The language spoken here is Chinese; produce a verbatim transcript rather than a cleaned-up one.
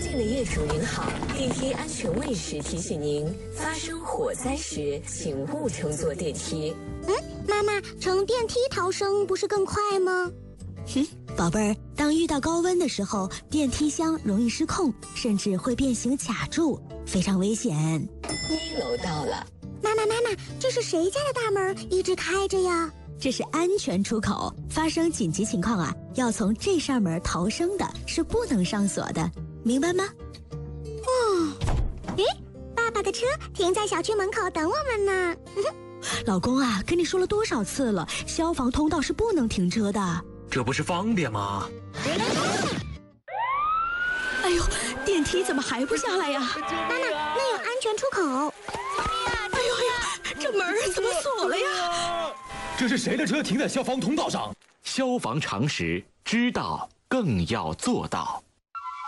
信的业主您好，电梯安全卫士提醒您，发生火灾时请勿乘坐电梯。 嗯，妈妈，乘电梯逃生不是更快吗？ 哼，宝贝儿，当遇到高温的时候，电梯箱容易失控，甚至会变形卡住，非常危险。 一楼到了。 妈妈，妈妈，这是谁家的大门一直开着呀？ 这是安全出口，发生紧急情况啊，要从这扇门逃生的，是不能上锁的，明白吗？ 嗯，诶，爸爸的车停在小区门口等我们呢。 老公啊，跟你说了多少次了，消防通道是不能停车的。 这不是方便吗？ 哎呦，电梯怎么还不下来呀？ 妈妈，那有安全出口。 哎呦呀，这门怎么锁了呀？ 这是谁的车停在消防通道上？消防常识，知道更要做到。